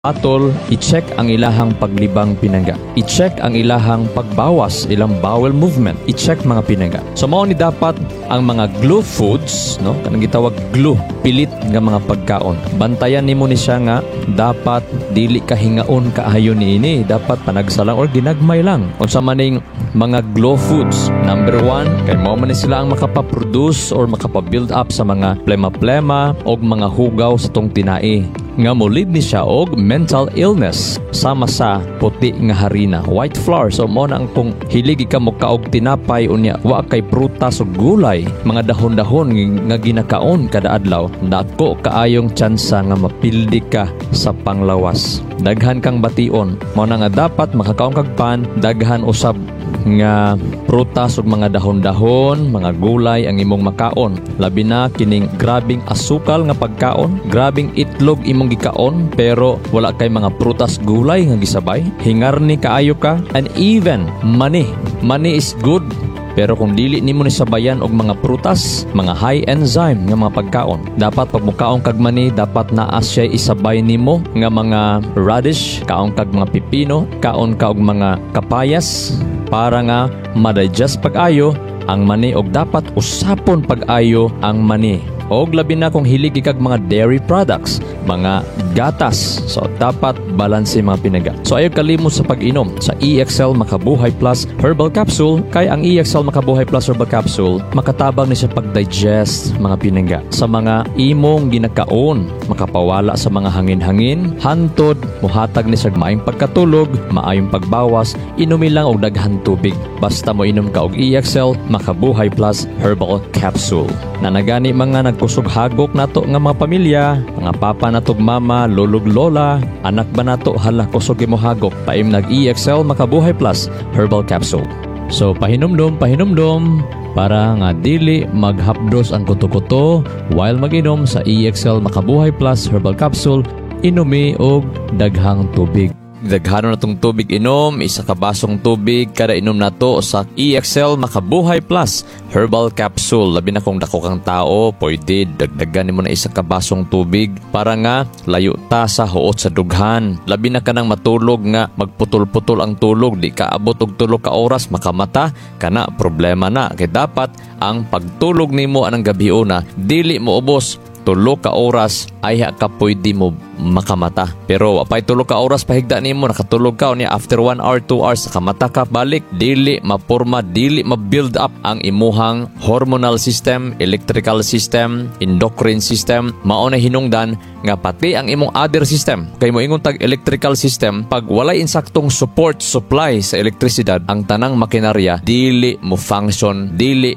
Atol, i-check ang ilahang paglibang pinangga. I-check ang ilahang pagbawas, ilang bowel movement. I-check mga pinangga. So mao ni dapat ang mga glue foods, no? Kanang gitawag glue, pilit nga mga pagkaon. Bantayan nimo ni siya nga dapat dili ka hingaon kaayo niini, dapat panagsalang or ginagmay lang. Unsa maning mga glue foods? Number 1, kay mao man ni sila ang makapaproduce or makapabuild up sa mga plema-plema o mga hugaw sa tong tinai. Nga molid ni siya og mental illness sama sa puti nga harina, white flour. So mo na ang kung hiligi ka mo kaog tinapay unya wa kay prutas o gulay, mga dahon-dahon nga ginakaon kada adlaw, dako kaayong tsansa nga mapildi ka sa panglawas. Daghan kang bation, mo na nga dapat makakaon kag pan, daghan usab nga prutas ug mga dahon-dahon, mga gulay ang imong makaon. Labi na kining grabing asukal nga pagkaon, grabing itlog imong gikaon pero wala kay mga prutas gulay nga gisabay. Hingarni kaayo ka, and even money. Money is good, pero kung dili nimo ni sabayan og mga prutas, mga high enzyme nga mga pagkaon, dapat pag mukaon kag mani, dapat naa siya isabay nimo nga mga radish, kaon kag mga pipino, kaon ka og mga kapayas para nga ma-digest pag-ayo ang mani, og dapat usapon pag-ayo ang mani. Og labi na kung hiligi kag mga dairy products, mga gatas, so dapat balanse mga pinaga. So ayaw kalimot sa pag-inom sa EXL Makabuhay Plus Herbal Capsule, kay ang EXL Makabuhay Plus Herbal Capsule makatabang ni siya pag-digest mga pinaga sa mga imong ginakaon, makapawala sa mga hangin-hangin, hantod muhatag ni siya maayong pagkatulog, maayong pagbawas, inumi lang og daghan tubig. Basta mo inom ka og EXL Makabuhay Plus Herbal Capsule. Nanagani mga nagkusog hagok nato nga mga pamilya, mga papa nato, mama, lulog, lola, anak ba nato hala kusog imo hagok, paim nag EXL Makabuhay Plus Herbal Capsule. So pahinumdom para nga dili maghapdos ang kuto-kuto while mag-inom sa EXL Makabuhay Plus Herbal Capsule. Inumi og daghang tubig. Daghano na tong tubig inom, isa ka basong tubig kada inom nato sa EXL Makabuhay Plus Herbal Capsule. Labi na kung dako kang tao, pwede dagdagan nimo na isa ka basong tubig para nga layo ta sa huot sa dughan. Labi na kanang matulog nga magputol-putol ang tulog, di ka abot og 3 ka oras makamata, kana problema na. Kay dapat ang pagtulog nimo anang gabiuna dili mo ubos 3 ka oras ay ka pwede mo makamata. Pero apay 3 ka oras pahigda nimo nakatulog ka unya after 1 hour 2 hours nakamata ka balik, dili mapurma, dili ma-build up ang imuhang hormonal system, electrical system, endocrine system. Mao na hinungdan nga pati ang imong other system, kay mo ingon tag electrical system, pag walay insaktong support supply sa elektrisidad, ang tanang makinarya dili mo function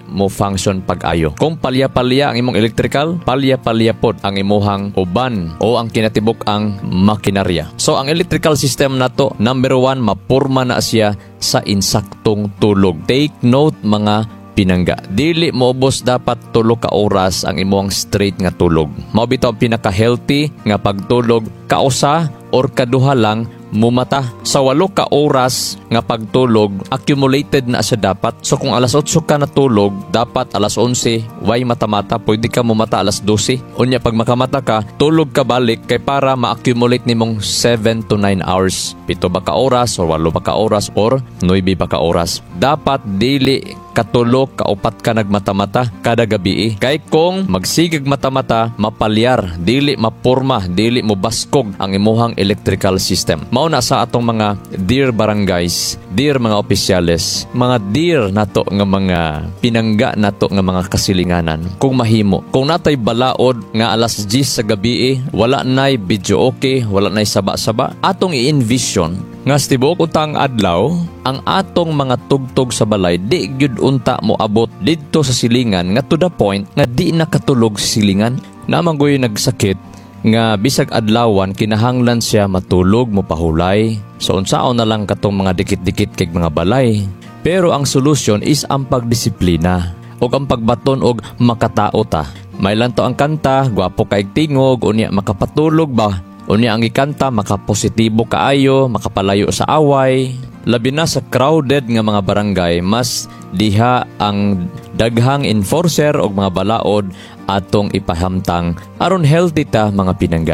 pag-ayo. Kung palya-palya ang imong electrical, palya-palya pod ang imuhang uban o ang kinatibok ang makinarya. So ang electrical system nato, number 1, mapurma na siya sa insaktong tulog. Take note mga pinangga, dili moobos dapat 3 ka oras ang imong straight nga tulog. Mao bitaw pinaka-healthy nga pagtulog, kausa or kaduha lang mumata. Sa 8 ka oras nga pagtulog, accumulated na siya dapat. So kung alas 8 ka natulog, dapat alas 11 way mata-mata, pwede ka mumata alas 12. Unya pag makamata ka, tulog ka balik kay para ma-accumulate nimong 7 to 9 hours. 7 ba ka oras or 8 ba ka oras or 9 ba ka oras. Dapat dili katulog ka 4 ka nagmata-mata kada gabi. Kay kung magsigig mata-mata, mapalyar, dili mapurma, dili mo baskog ang imuhang electrical system. Mao na sa atong mga dear barangays, dear mga opisyales, mga dear nato nga mga pinangga nato nga mga kasilinganan. Kung mahimo, kung natay balaod nga alas 10 sa gabi, wala nay video okay, wala nay saba-saba, atong i-envision nga stibok utang adlaw ang atong mga tugtog sa balay di gyud unta mo abot didto sa silingan nga to the point nga di nakatulog sa silingan. Namangoy nagsakit nga bisag adlawan kinahanglan siya matulog mo pahulay. So unsaon na lang katong mga dikit-dikit kay mga balay. Pero ang solusyon is ang pagdisiplina o ang pagbaton og makatao ta. May lanto ang kanta, gwapo kaig tingog, unya makapatulog ba? Unya ang ikanta, makapositibo kaayo, makapalayo sa away. Labi na sa crowded nga mga barangay, mas diha ang daghang enforcer o mga balaod atong ipahamtang aron healthy ta mga pinangga.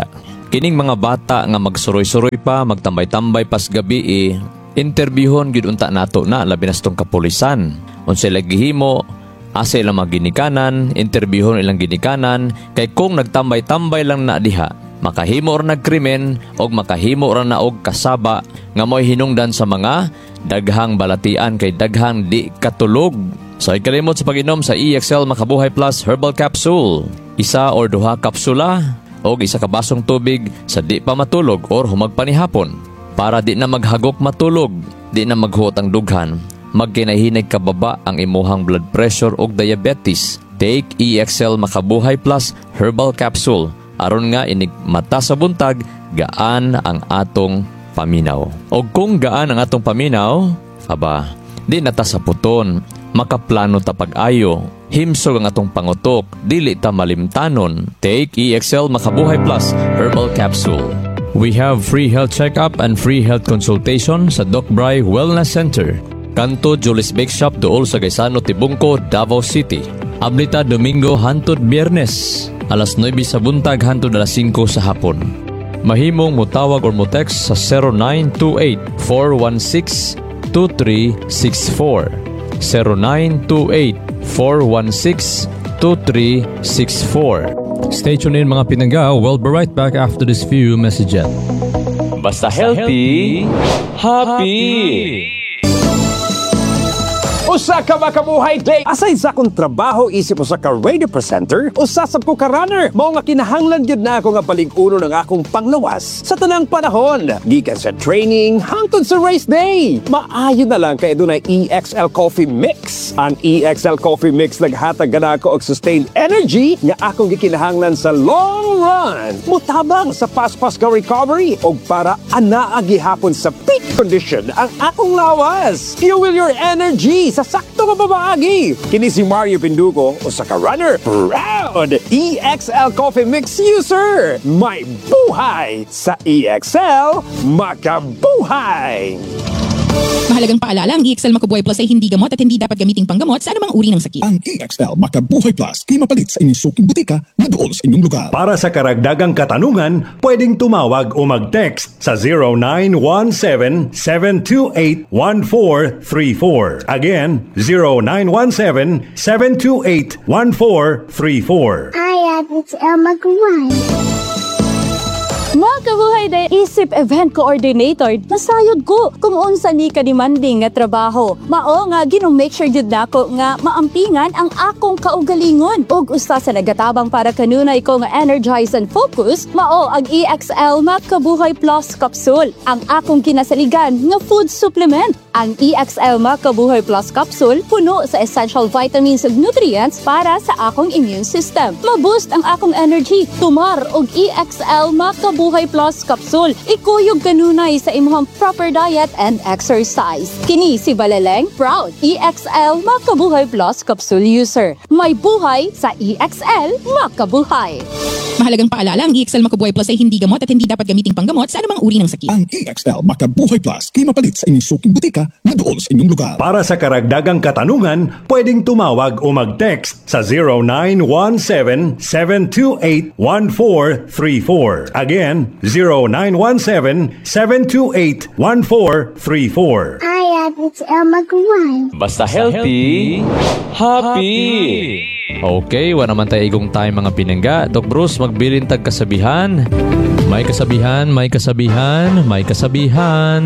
Kining mga bata nga magsuroy-suroy pa, magtambay-tambay pas gabi interbiehon gid unta nato na labi na sa tong kapulisan. Unsay gihimo, asa ilang maginikanan, interbiehon ilang ginikanan, kay kung nagtambay-tambay lang na diha, makahimo ra nagkrimen o makahimo ra na og kasaba nga mo'y hinungdan sa mga daghang balatian kay daghang di katulog. So ikalimot sa pag-inom sa EXL Makabuhay Plus Herbal Capsule. Isa or duha kapsula o isa ka basong tubig sa di pa matulog or humagpanihapon. Para di na maghagok matulog, di na maghuot ang dughan, magkinahinig kababa ang imuhang blood pressure o diabetes. Take EXL Makabuhay Plus Herbal Capsule. Aron nga inig mata sa buntag, gaan ang atong paminaw. O kung gaan ang atong paminaw, aba, di nata sa puton, makaplano ta pag-ayo, himsog ang atong pangutok, dili ta malimtanon. Take EXL Makabuhay Plus Herbal Capsule. We have free health check-up and free health consultation sa Doc Bry Wellness Center, Kanto Julis Bake Shop dool sa Gaisano, Tibungco, Davao City. Ablita Domingo hantod Biyernes, alas 9 sa buntag hantod alas 5 sa hapon. Mahimong mutawag or mutext sa 0928-416-2364. 0928-416-2364. Stay tuned in mga pinangga. We'll be right back after this few messages. Basta healthy, happy! Usa ka makabuhay day. Aside sa akong trabaho, isip usa ka radio presenter, usasab ko ka runner. Mao nga kinahanglan gyud na ako nga palig-uno ng akong panglawas sa tanang panahon. Gikan sa training hangtod sa race day. Maayo na lang kay dunay EXL Coffee Mix. Ang EXL Coffee Mix naghatag gana ako og sustained energy nga akong gikinahanglan sa long run. Mutabang sa fast-fast ka recovery og para anaa gihapon sa peak condition ang akong lawas. Fuel your energy sa sakto nga babaagi. Kini si Mario Pindugo, usa ka runner, proud EXL Coffee Mix user. May buhay sa EXL Makabuhay. Mahalagang paalala, ang EXL Makabuhay Plus ay hindi gamot at hindi dapat gamiting panggamot sa anumang uri ng sakit. Ang EXL Makabuhay Plus ay mapalit sa inyong suking butika na dool sa inyong lugar. Para sa karagdagang katanungan, pwedeng tumawag o mag-text sa 0917-728-1434. Again, 0917-728-1434. Hi, it's Elma Guay. Makabuhay day isip event coordinator. Nasayod ko kung unsa ni kademanding nga trabaho. Mao nga make sure jud nako nga maampingan ang akong kaugalingon. Ug usta sa nagatabang para kanunay ko nga energize and focus, mao ang EXL Makabuhay Plus Capsule. Ang akong kinasaligan nga food supplement. Ang EXL Makabuhay Plus Capsule puno sa essential vitamins ug nutrients para sa akong immune system. Ma-boost ang akong energy. Tumar og EXL Makabuhay Plus Capsule. Ikuyog kanunay sa imong proper diet and exercise. Kini si Balaleng, proud EXL Makabuhay Plus Capsule user. May buhay sa EXL Makabuhay. Mahalagang paalala, ang EXL Makabuhay Plus ay hindi gamot at hindi dapat gamiting panggamot sa anumang uri ng sakit. Ang EXL Makabuhay Plus ay mapalit sa inyong suking butika na dool sa inyong lugar. Para sa karagdagang katanungan, pwedeng tumawag o mag-text sa 0917-728-1434. Again, 0917-728-1434. Hi, it's Elma Guay. Basta healthy, happy! Okay, wala naman tayo igong time mga pinangga. Doc Bruce, magbilin tag kasabihan. May kasabihan, may kasabihan, may kasabihan.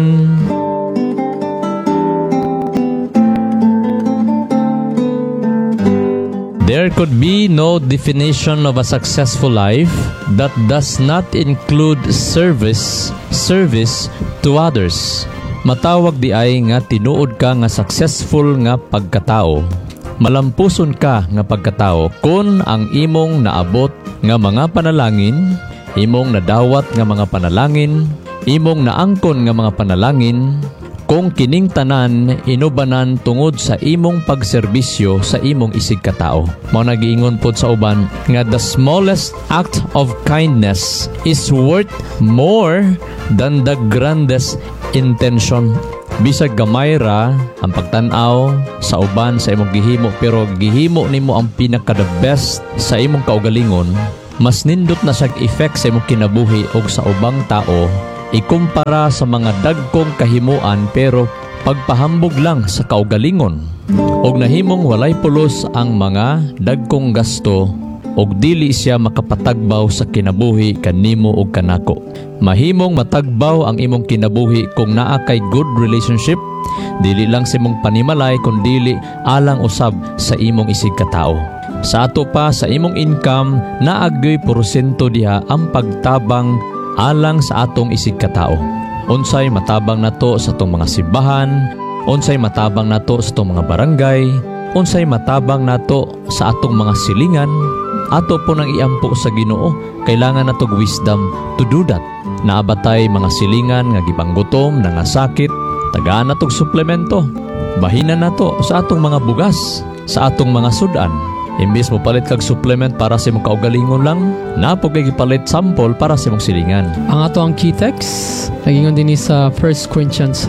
There could be no definition of a successful life that does not include service to others. Matawag di ay nga tinuod ka nga successful nga pagkatao. Malampuson ka nga pagkatao kung ang imong naabot nga mga panalangin, imong nadawat nga mga panalangin, imong naangkon nga mga panalangin, kung kining tanan inubanan tungod sa imong pagserbisyo sa imong isig katao. Mao nagiingon pod sa uban nga the smallest act of kindness is worth more than the grandest intention. Bisag gamay ra ang pagtan-aw sa uban sa imong gihimo, pero gihimo nimo ang pinaka the best sa imong kaugalingon, mas nindot na siyang effect sa imong kinabuhi og sa ubang tao ikumpara sa mga dagkong kahimuan pero pagpahambog lang sa kaugalingon. Og nahimong walay pulos ang mga dagkong gasto og dili siya makapatagbaw sa kinabuhi kanimo og kanako. Mahimong matagbaw ang imong kinabuhi kung naa kay good relationship, dili lang sa imong panimalay kundi alang usab sa imong isig katao. Sa ato pa sa imong income naagyoy porsyento diha ang pagtabang alang sa atong isig katao. Unsay matabang nato sa atong mga simbahan, unsay matabang nato sa atong mga barangay, unsay matabang nato sa atong mga silingan, ato po nang iampo sa Ginoo. Kailangan natog wisdom to do that. Naabatay mga silingan nga gibanggutom, nangasakit, tagaan natog suplemento. Bahinan nato sa atong mga bugas, sa atong mga sudan. Imbis mo palit kag supplement para sa imong kaugalingon lang, napo kay gipalit sample para sa imong silingan. Ang ato ang key text, nagingon din sa 1 Corinthians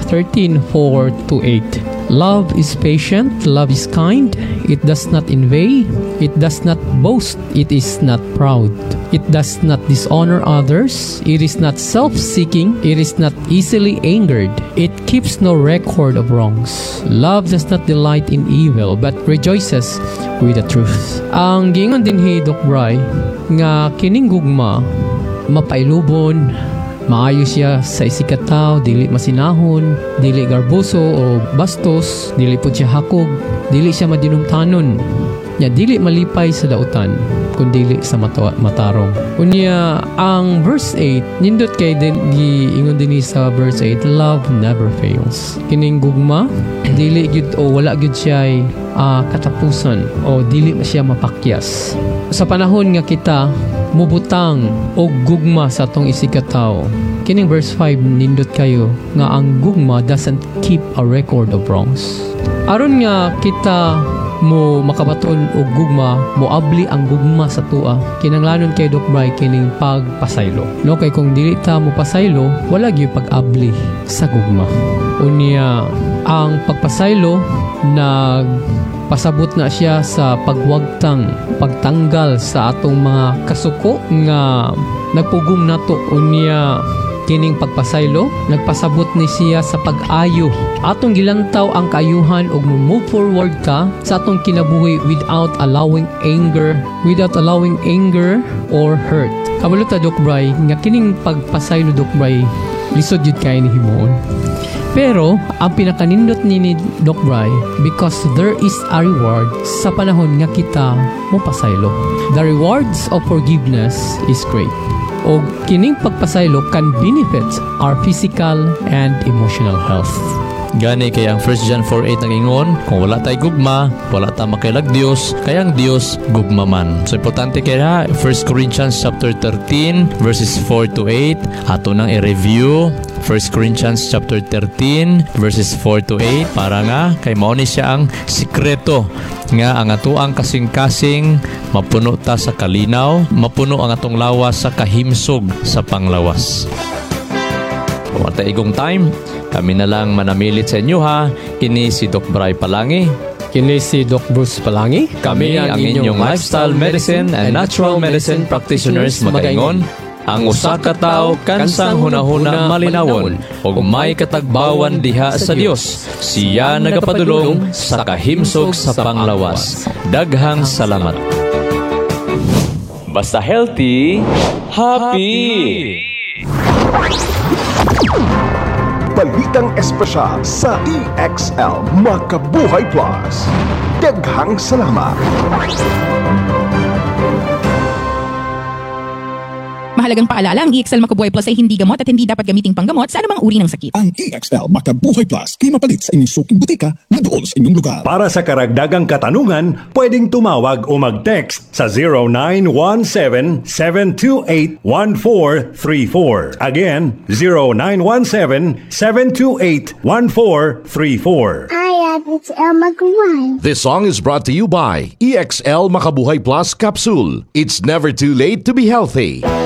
13:4-8. Love is patient, love is kind, it does not envy, it does not boast, it is not proud, it does not dishonor others, it is not self-seeking, it is not easily angered, it keeps no record of wrongs. Love does not delight in evil, but rejoices with the truth. Ang gingon din hi Doc Bry nga kining gugma mapailubon, maayo siya sa isikataw, dili masinahon, dili garboso o bastos, dili pud siya hakog, dili siya madinumtanon, nya dili malipay sa dautan kun dili sa matarong. Unya ang verse 8 nindot kay din giingon dinhi sa verse 8, love never fails. Kining gugma dili gyud o wala gyud siya katapusan o dili siya mapakyas. Sa panahon nga kita mubutang og gugma sa atong isikataw, kining verse 5 nindot kayo nga ang gugma doesn't keep a record of wrongs. Aron nga kita mo makabaton og gugma, moabli ang gugma sa tua, kinanglanon kay Doc Bry kining pagpasaylo. No, kay kung dili ta mo pasaylo, wala gyud pag-abli sa gugma. Unya ang pagpasaylo pasabot na siya sa pagwagtang, pagtanggal sa atong mga kasuko nga nagpugong nato. Unya kining pagpasaylo nagpasabot ni siya sa pag-ayo. Atong gilantaw ang kaayuhan ug move forward ka sa atong kinabuhi without allowing anger or hurt. Kabalo ta Doc Bry nga kining pagpasaylo Doc Bry lisod jud kay ni himuon. Pero ang pinakanindot ni Doc Bry, because there is a reward sa panahon nga kita mo pasaylo. The rewards of forgiveness is great. O kining pagpasaylo can benefit our physical and emotional health. Gani kay ang 1 John 4:8 nagingon, kung wala tay gugma, wala ta makailag Dios, kay ang Dios gugma man. So importante kaya 1 Corinthians chapter 13 verses 4-8 ato nang i-review. 1 Corinthians chapter 13 verses 4-8 para nga kay mao ni siya ang sikreto nga ang atuang kasing-kasing mapuno ta sa kalinaw, mapuno ang atong lawas sa kahimsog sa panglawas. Wala igong time, kami na lang manamilit sa inyo ha. Kini si Doc Bry Palangi. Kini si Doc Bruce Palangi. Kami ang inyong lifestyle medicine and natural medicine practitioners magaingon. Ang usa ka tawo kansang hunahuna malinawon ug may katagbawan diha sa Dios. Siya nagapadulong sa kahimsog sa panglawas. Daghang salamat. Basta healthy, happy. Balitang espesyal sa EXL Makabuhay Plus. Daghang salamat. Mahalagang paalala, ang EXL Makabuhay Plus ay hindi gamot at hindi dapat gamiting panggamot sa anumang uri ng sakit. Ang EXL Makabuhay Plus kay mapalit sa inyong suking butika na doon sa inyong lugar. Para sa karagdagang katanungan, pwedeng tumawag o mag-text sa 0917-728-1434. Again, 0917-728-1434. Hi, it's El Maguire. This song is brought to you by EXL Makabuhay Plus Capsule. It's never too late to be healthy.